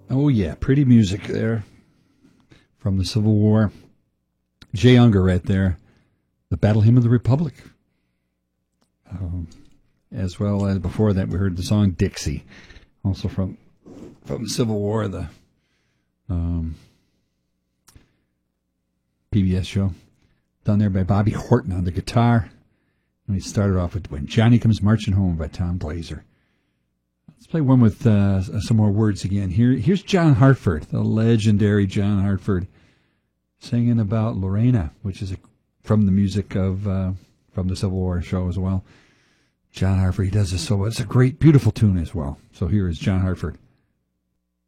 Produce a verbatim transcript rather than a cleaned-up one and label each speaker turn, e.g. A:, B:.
A: Oh, yeah, pretty music there from the Civil War. Jay Unger right there. The Battle Hymn of the Republic. Um, as well as before that, we heard the song Dixie, also from from the Civil War, the um, P B S show, done there by Bobby Horton on the guitar. And we started off with When Johnny Comes Marching Home by Tom Glazer. Let's play one with uh, some more words again. Here, here's John Hartford, the legendary John Hartford, singing about Lorena, which is a, from the music of uh, from the Civil War show as well. John Hartford, he does this so well. It's a great, beautiful tune as well. So here is John Hartford.